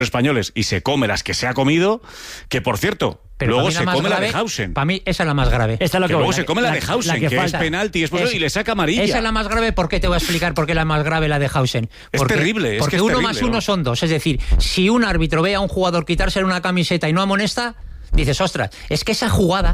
españoles y se come las que se ha comido, que por cierto, pero luego se come grave, la de Hausen. Para mí esa es la más grave. Esta es que luego se come la de Hausen, que es penalti y le saca amarilla. Esa es la más grave. ¿Por qué? Te voy a explicar por qué es la más grave la de Hausen. Porque, es terrible. Porque es que 1 más 1 son 2. Es decir, si un árbitro ve a un jugador quitarse una camiseta y no amonesta, dices, ostras, es que esa jugada,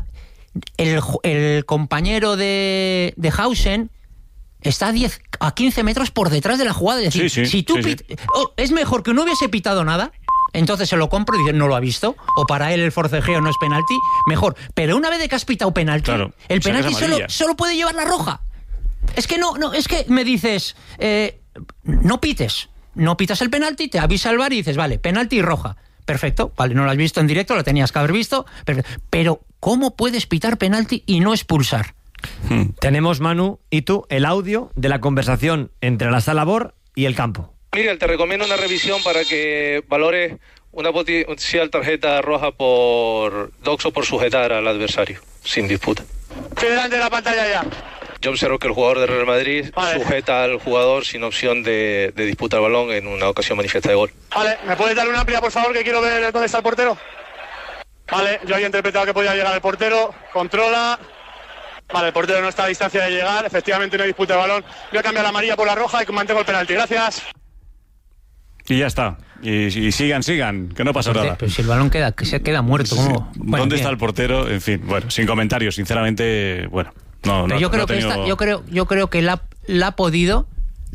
el compañero de Hausen está a 10 a 15 metros por detrás de la jugada. Es decir, si tú es mejor que no hubiese pitado nada. Entonces se lo compro y dice, no lo ha visto, o para él el forcejeo no es penalti, mejor. Pero una vez de que has pitado penalti, claro, el penalti solo puede llevar la roja. Es que no, es que me dices, no pites el penalti, te avisa el VAR y dices, vale, penalti y roja. Perfecto, vale, no lo has visto en directo, lo tenías que haber visto, pero ¿cómo puedes pitar penalti y no expulsar? Tenemos, Manu y tú, el audio de la conversación entre la sala BOR y el campo. Miguel, te recomiendo una revisión para que valores una potencial tarjeta roja por doxo por sujetar al adversario, sin disputa. Estoy delante de la pantalla ya. Yo observo que el jugador del Real Madrid sujeta al jugador sin opción de disputa al balón en una ocasión manifiesta de gol. Vale, ¿me puedes dar una amplia, por favor, que quiero ver dónde está el portero? Vale, yo había interpretado que podía llegar el portero, controla. Vale, el portero no está a distancia de llegar, efectivamente no hay disputa de balón. Voy a cambiar la amarilla por la roja y mantengo el penalti. Gracias. Y ya está. Y sigan, que no pasa nada. Pero si el balón se queda muerto. Sí. Bueno, ¿dónde está el portero? En fin, bueno, sin comentarios, sinceramente, bueno. Yo creo que la ha podido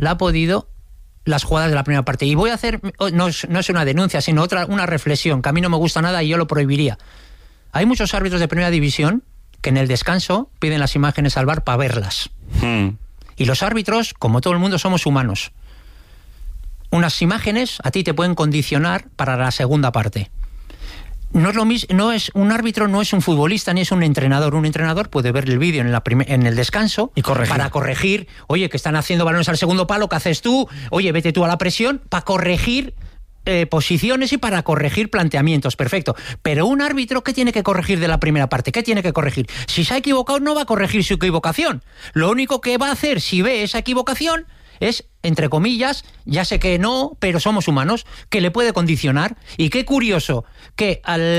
las jugadas de la primera parte. Y voy a hacer, no es una denuncia, sino una reflexión, que a mí no me gusta nada y yo lo prohibiría. Hay muchos árbitros de primera división que en el descanso piden las imágenes al VAR para verlas. Y los árbitros, como todo el mundo, somos humanos. Unas imágenes a ti te pueden condicionar para la segunda parte. No es lo mismo, un árbitro no es un futbolista ni es un entrenador. Un entrenador puede ver el vídeo en el descanso y para corregir. Oye, que están haciendo balones al segundo palo, ¿qué haces tú? Oye, vete tú a la presión, para corregir posiciones y para corregir planteamientos. Perfecto. Pero un árbitro, ¿qué tiene que corregir de la primera parte? ¿Qué tiene que corregir? Si se ha equivocado, no va a corregir su equivocación. Lo único que va a hacer si ve esa equivocación es, entre comillas, ya sé que no, pero somos humanos, que le puede condicionar. Y qué curioso que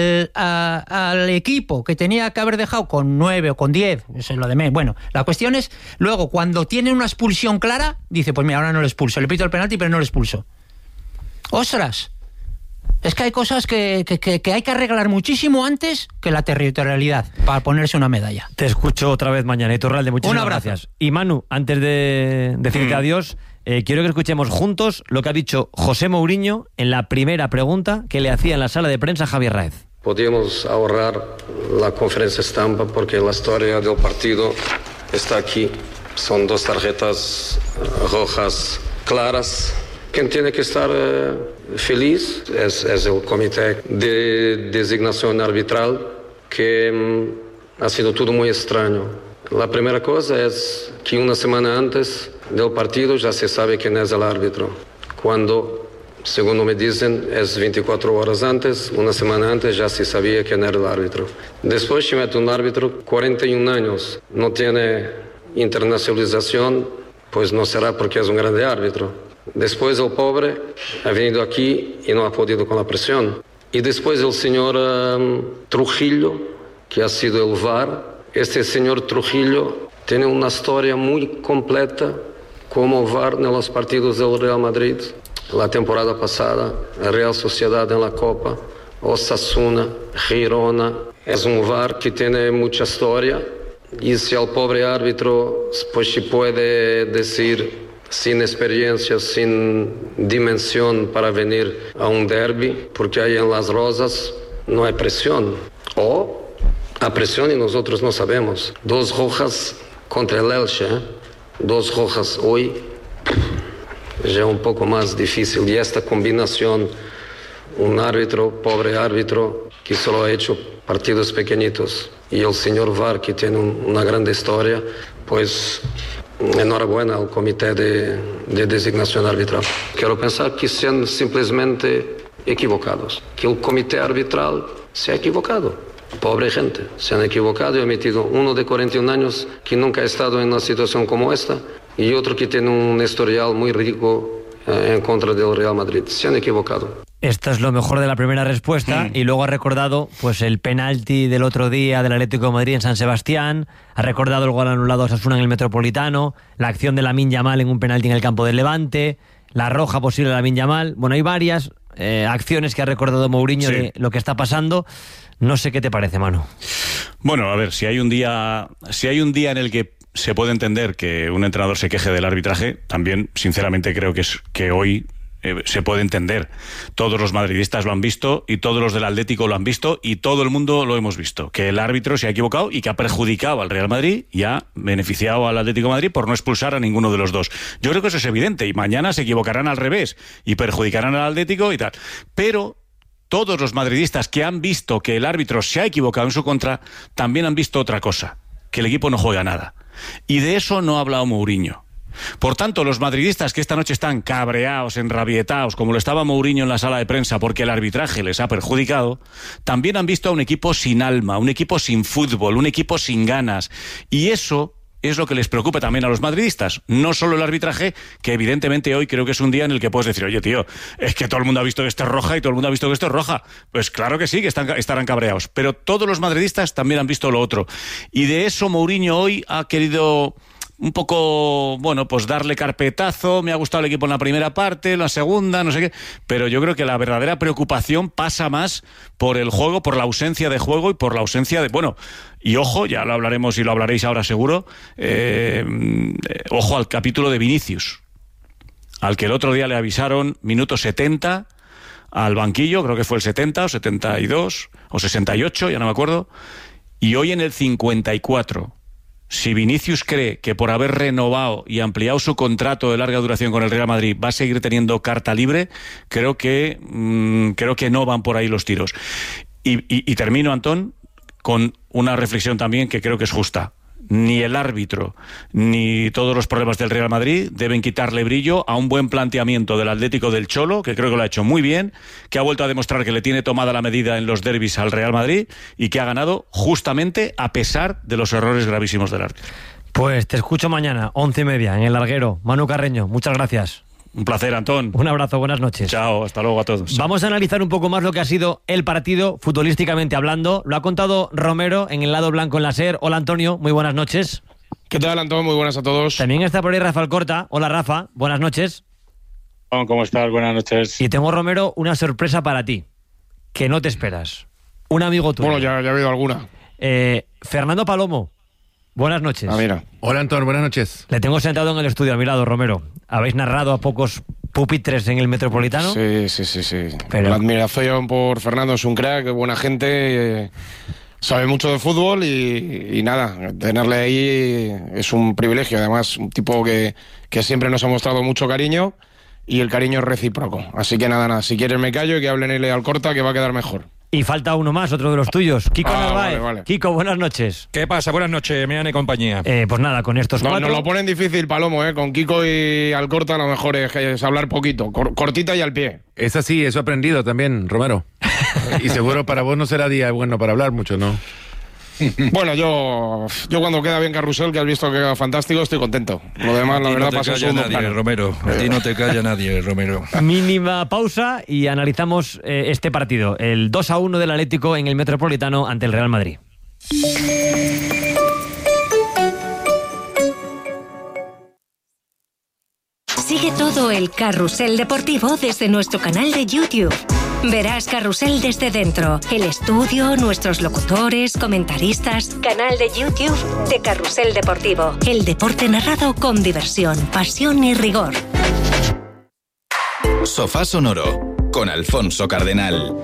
al equipo que tenía que haber dejado con 9 o con 10, eso es lo de menos. Bueno, la cuestión es, luego, cuando tiene una expulsión clara, dice, pues mira, ahora no le expulso, le pito el penalti, pero no le expulso. ¡Ostras! Es que hay cosas que hay que arreglar muchísimo antes que la territorialidad para ponerse una medalla. Te escucho otra vez mañana, Iturralde, muchísimas gracias. Y Manu, antes de decirte adiós, quiero que escuchemos juntos lo que ha dicho José Mourinho en la primera pregunta que le hacía en la sala de prensa Javier Raez. Podíamos ahorrar la conferencia estampa porque la historia del partido está aquí. Son 2 tarjetas rojas claras. Quien tiene que estar feliz es el comité de designación arbitral, que ha sido todo muy extraño. La primera cosa es que una semana antes del partido ya se sabe quién es el árbitro. Cuando, según me dicen, es 24 horas antes, una semana antes ya se sabía quién era el árbitro. Después se mete un árbitro, 41 años, no tiene internacionalización, pues no será porque es un grande árbitro. Después el pobre ha venido aquí y no ha podido con la presión. Y después el señor Trujillo, que ha sido el VAR. Este señor Trujillo tiene una historia muy completa como VAR en los partidos del Real Madrid. La temporada pasada, Real Sociedad en la Copa, Osasuna, Girona. Es un VAR que tiene mucha historia. Y si el pobre árbitro pues se puede decir, sin experiencia, sin dimensión para venir a un derbi, porque ahí en Las Rosas no hay presión. O hay presión y nosotros no sabemos. 2 rojas contra el Elche, 2 rojas hoy, ya es un poco más difícil. Y esta combinación, un árbitro, pobre árbitro, que solo ha hecho partidos pequeñitos, y el señor VAR, que tiene una gran historia, pues enhorabuena al comité de designación arbitral. Quiero pensar que sean simplemente equivocados, que el comité arbitral se ha equivocado. Pobre gente, se han equivocado y han metido uno de 41 años que nunca ha estado en una situación como esta y otro que tiene un historial muy rico en contra del Real Madrid. Se han equivocado. Esto es lo mejor de la primera respuesta. Y luego ha recordado pues el penalti del otro día del Atlético de Madrid en San Sebastián, ha recordado el gol anulado a Osasuna en el Metropolitano, la acción de Lamine Yamal en un penalti en el campo del Levante, la roja posible de Lamine Yamal. Bueno, hay varias acciones que ha recordado Mourinho de lo que está pasando. No sé qué te parece, Manu. Bueno, a ver, si hay un día en el que se puede entender que un entrenador se queje del arbitraje, también, sinceramente, creo que hoy se puede entender. Todos los madridistas lo han visto y todos los del Atlético lo han visto y todo el mundo lo hemos visto. Que el árbitro se ha equivocado y que ha perjudicado al Real Madrid y ha beneficiado al Atlético de Madrid por no expulsar a ninguno de los dos. Yo creo que eso es evidente y mañana se equivocarán al revés y perjudicarán al Atlético y tal. Pero todos los madridistas que han visto que el árbitro se ha equivocado en su contra también han visto otra cosa, que el equipo no juega nada. Y de eso no ha hablado Mourinho. Por tanto, los madridistas que esta noche están cabreados, enrabietados, como lo estaba Mourinho en la sala de prensa porque el arbitraje les ha perjudicado, también han visto a un equipo sin alma, un equipo sin fútbol, un equipo sin ganas. Y eso es lo que les preocupa también a los madridistas. No solo el arbitraje, que evidentemente hoy creo que es un día en el que puedes decir, oye, tío, es que todo el mundo ha visto que esto es roja y todo el mundo ha visto que esto es roja. Pues claro que sí, que estarán cabreados. Pero todos los madridistas también han visto lo otro. Y de eso Mourinho hoy ha querido un poco, bueno, pues darle carpetazo. Me ha gustado el equipo en la primera parte, en la segunda, no sé qué, pero yo creo que la verdadera preocupación pasa más por el juego, por la ausencia de juego y por la ausencia de, bueno, y ojo, ya lo hablaremos y lo hablaréis ahora seguro, ojo al capítulo de Vinicius, al que el otro día le avisaron minuto 70 al banquillo, creo que fue el 70 o 72 o 68, ya no me acuerdo, y hoy en el 54... Si Vinicius cree que por haber renovado y ampliado su contrato de larga duración con el Real Madrid va a seguir teniendo carta libre, creo que no van por ahí los tiros. Y termino, Antón, con una reflexión también que creo que es justa. Ni el árbitro ni todos los problemas del Real Madrid deben quitarle brillo a un buen planteamiento del Atlético del Cholo, que creo que lo ha hecho muy bien, que ha vuelto a demostrar que le tiene tomada la medida en los derbis al Real Madrid y que ha ganado justamente a pesar de los errores gravísimos del árbitro. Pues te escucho mañana, 11:30, en El Larguero. Manu Carreño, muchas gracias. Un placer, Antón. Un abrazo, buenas noches. Chao, hasta luego a todos. Vamos a analizar un poco más lo que ha sido el partido, futbolísticamente hablando. Lo ha contado Romero en el lado blanco en la SER. Hola, Antonio, muy buenas noches. ¿Qué tal, Antón? Muy buenas a todos. También está por ahí Rafa Alcorta. Hola, Rafa, buenas noches. ¿Cómo estás? Buenas noches. Y tengo, Romero, una sorpresa para ti, que no te esperas. Un amigo tuyo. Bueno, ya ha habido alguna. Fernando Palomo. Buenas noches. Ah, mira. Hola, Antón, buenas noches. Le tengo sentado en el estudio a mi lado, Romero. Habéis narrado a pocos pupitres en el Metropolitano. Sí. Pero la admiración por Fernando, es un crack, buena gente, sabe mucho de fútbol y nada, tenerle ahí es un privilegio. Además, un tipo que siempre nos ha mostrado mucho cariño y el cariño es recíproco. Así que nada, si quieres me callo y que hablen él al corta, que va a quedar mejor. Y falta uno más, otro de los tuyos. Kiko Narváez. Vale. Kiko, buenas noches. ¿Qué pasa? Buenas noches, Mian y compañía. Pues nada, con estos cuatro... Nos lo ponen difícil, Palomo, Con Kiko y Alcorta lo mejor es hablar poquito, cortita y al pie. Es así, eso he aprendido también, Romero. Y seguro para vos no será día bueno para hablar mucho, ¿no? Bueno, yo cuando queda bien Carrusel, que has visto que queda fantástico, estoy contento. Lo demás, la verdad, pasa un segundo plano. Romero. A ti no te calla nadie, Romero. Mínima pausa y analizamos este partido. El 2-1 del Atlético en el Metropolitano ante el Real Madrid. Sigue todo el Carrusel Deportivo desde nuestro canal de YouTube. Verás Carrusel desde dentro, el estudio, nuestros locutores, comentaristas. Canal de YouTube de Carrusel Deportivo. El deporte narrado con diversión, pasión y rigor. Sofá Sonoro con Alfonso Cardenal.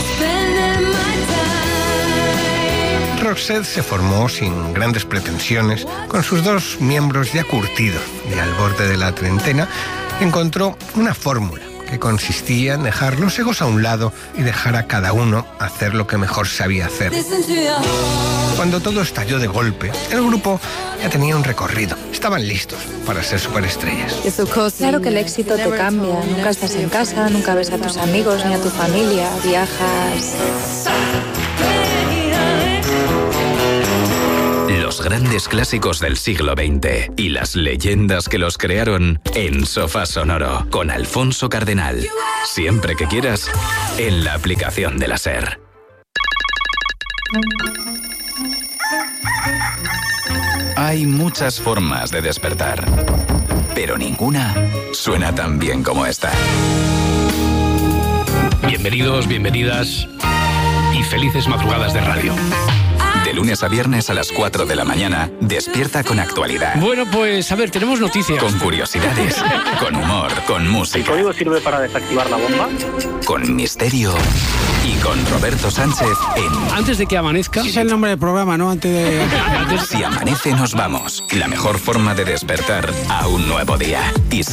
Roxette se formó sin grandes pretensiones, con sus dos miembros ya curtidos y al borde de la treintena, encontró una fórmula que consistía en dejar los egos a un lado y dejar a cada uno hacer lo que mejor sabía hacer. Cuando todo estalló de golpe, el grupo ya tenía un recorrido. Estaban listos para ser superestrellas. Claro que el éxito te cambia. Nunca estás en casa, nunca ves a tus amigos ni a tu familia. Viajas... Los grandes clásicos del siglo XX y las leyendas que los crearon en Sofá Sonoro con Alfonso Cardenal. Siempre que quieras en la aplicación de la SER. Hay muchas formas de despertar, pero ninguna suena tan bien como esta. Bienvenidos, bienvenidas y felices madrugadas de radio. De lunes a viernes a las 4 de la mañana, despierta con actualidad. Bueno, pues a ver, tenemos noticias. Con curiosidades, con humor, con música. ¿El código sirve para desactivar la bomba? Con misterio y con Roberto Sánchez en... Antes de que amanezca... Ese es el nombre del programa, ¿no? Antes de... Si amanece nos vamos. La mejor forma de despertar a un nuevo día. Y